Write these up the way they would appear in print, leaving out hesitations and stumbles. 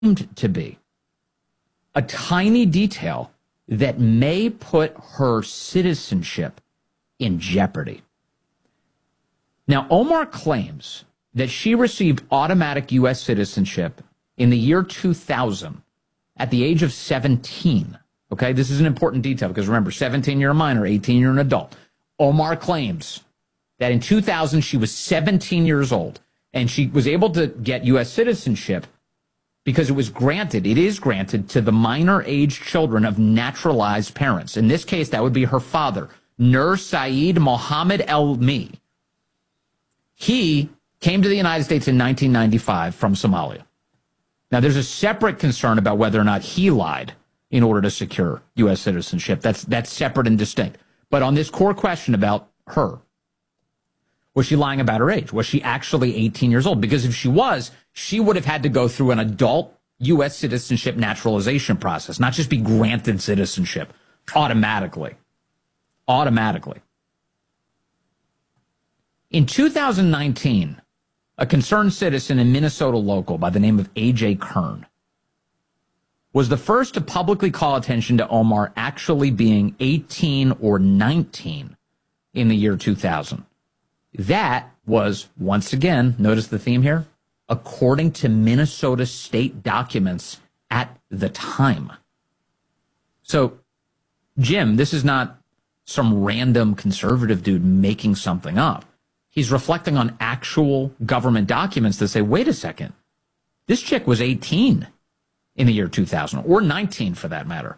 to be a tiny detail that may put her citizenship in jeopardy. Now, Omar claims that she received automatic U.S. citizenship in the year 2000 at the age of 17. Okay, this is an important detail because remember, 17, you're a minor, 18, you're an adult. Omar claims that in 2000, she was 17 years old and she was able to get U.S. citizenship because it is granted to the minor age children of naturalized parents. In this case, that would be her father, Nur Saeed Mohammed Elmi. He came to the United States in 1995 from Somalia. Now, there's a separate concern about whether or not he lied in order to secure U.S. citizenship. That's separate and distinct. But on this core question about her, was she lying about her age? Was she actually 18 years old? Because if she was, she would have had to go through an adult U.S. citizenship naturalization process, not just be granted citizenship automatically. In 2019, a concerned citizen in Minnesota local by the name of A.J. Kern was the first to publicly call attention to Omar actually being 18 or 19 in the year 2000. That was, once again, notice the theme here, according to Minnesota state documents at the time. So, Jim, this is not some random conservative dude making something up. He's reflecting on actual government documents that say, wait a second, this chick was 18 in the year 2000, or 19 for that matter.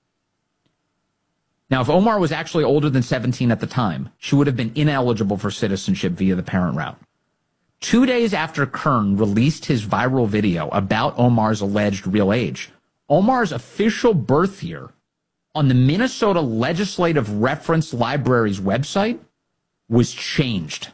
Now, if Omar was actually older than 17 at the time, she would have been ineligible for citizenship via the parent route. 2 days after Kern released his viral video about Omar's alleged real age, Omar's official birth year on the Minnesota Legislative Reference Library's website was changed.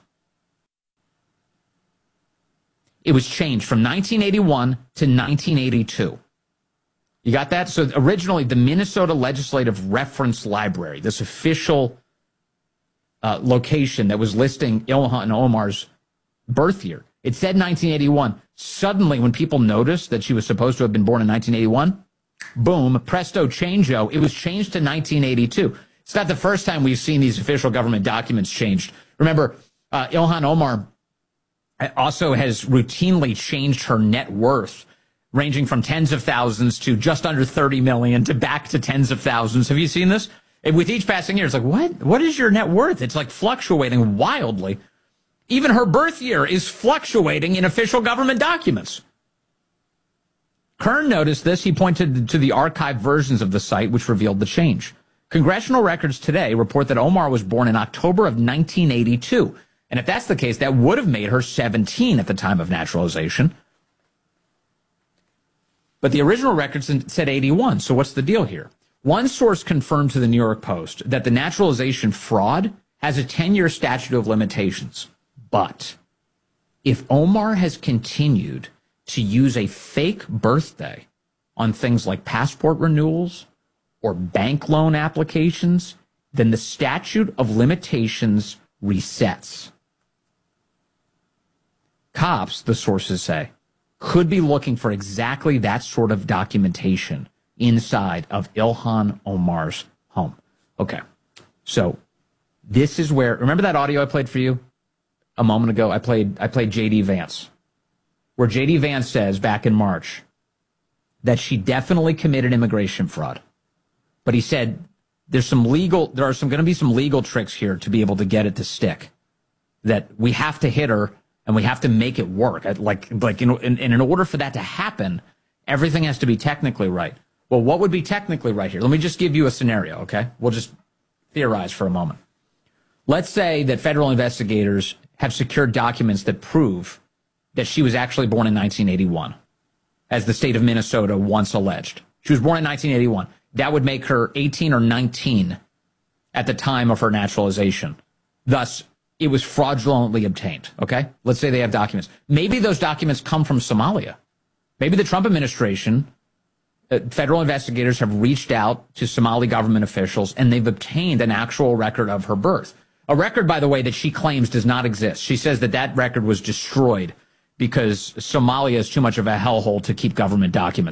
It was changed from 1981 to 1982. You got that? So originally, the Minnesota Legislative Reference Library, this official location that was listing Ilhan Omar's birth year, it said 1981. Suddenly, when people noticed that she was supposed to have been born in 1981, boom, presto changeo, it was changed to 1982. It's not the first time we've seen these official government documents changed. Remember, Ilhan Omar also has routinely changed her net worth, ranging from tens of thousands to just under 30 million to back to tens of thousands. Have you seen this? And with each passing year, it's like, what is your net worth? It's like fluctuating wildly. Even her birth year is fluctuating in official government documents. Kern noticed this. He pointed to the archived versions of the site, which revealed the change. Congressional records today report that Omar was born in October of 1982. And if that's the case, that would have made her 17 at the time of naturalization. But the original records said 81. So what's the deal here? One source confirmed to the New York Post that the naturalization fraud has a 10-year statute of limitations. But if Omar has continued to use a fake birthday on things like passport renewals or bank loan applications, then the statute of limitations resets. Cops, the sources say, could be looking for exactly that sort of documentation inside of Ilhan Omar's home. Okay, so this is where, remember that audio I played for you a moment ago? I played J.D. Vance, where J.D. Vance says back in March that she definitely committed immigration fraud. But he said there are going to be some legal tricks here to be able to get it to stick, that we have to hit her and we have to make it work. In order for that to happen, everything has to be technically right. Well, what would be technically right here? Let me just give you a scenario, okay? We'll just theorize for a moment. Let's say that federal investigators have secured documents that prove that she was actually born in 1981, as the state of Minnesota once alleged. She was born in 1981. That would make her 18 or 19 at the time of her naturalization. Thus, it was fraudulently obtained, okay? Let's say they have documents. Maybe those documents come from Somalia. Maybe the Trump administration, federal investigators have reached out to Somali government officials and they've obtained an actual record of her birth. A record, by the way, that she claims does not exist. She says that record was destroyed because Somalia is too much of a hellhole to keep government documents.